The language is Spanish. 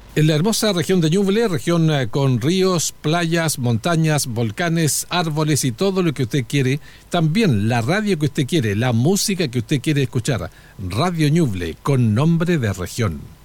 En la hermosa región de Ñuble, región con ríos, playas, montañas, volcanes, árboles y todo lo que usted quiere. También la radio que usted quiere, la música que usted quiere escuchar. Radio Ñuble, con nombre de región.